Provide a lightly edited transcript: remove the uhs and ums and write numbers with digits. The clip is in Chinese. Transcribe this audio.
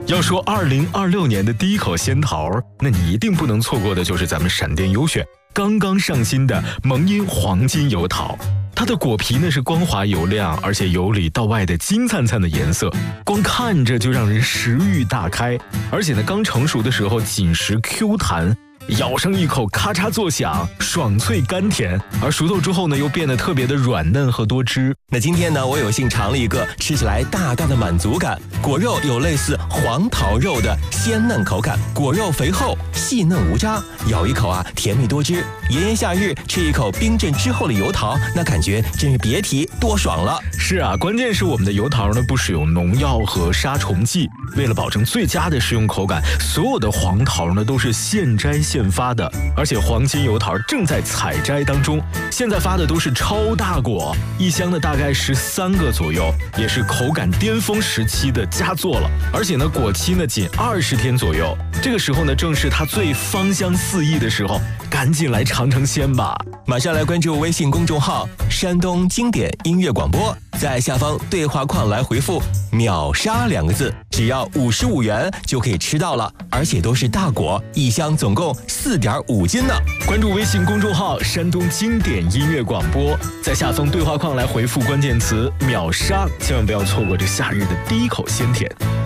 要说2026年的第一口仙桃，那你一定不能错过的就是咱们闪电优选刚刚上新的萌音黄金油桃。它的果皮呢是光滑油亮，而且由里到外的金灿灿的颜色，光看着就让人食欲大开。而且呢，刚成熟的时候紧实 Q 弹，咬上一口咔嚓作响，爽脆甘甜，而熟透之后呢又变得特别的软嫩和多汁。 那今天呢，我有幸尝了一个，吃起来大大的满足感，果肉有类似黄桃肉的鲜嫩口感，果肉肥厚细嫩无渣，咬一口啊甜蜜多汁。炎炎夏日吃一口冰镇之后的油桃，那感觉真是别提多爽了。 是啊，关键是我们的油桃呢不使用农药和杀虫剂，为了保证最佳的食用口感，所有的黄桃呢都是现摘现发的，而且黄金油桃正在采摘当中，现在发的都是超大果，一箱呢大概13个左右，也是口感巅峰时期的佳作了。而且呢果期呢仅20天左右，这个时候呢正是它最芳香四溢的时候，赶紧来尝尝鲜吧。 马上来关注微信公众号山东经典音乐广播，在下方对话框来回复秒杀2个字，只要55元就可以吃到了，而且都是大果，一箱总共4.5斤呢。 关注微信公众号山东经典音乐广播，在下方对话框来回复关键词秒杀，千万不要错过这夏日的第一口鲜甜。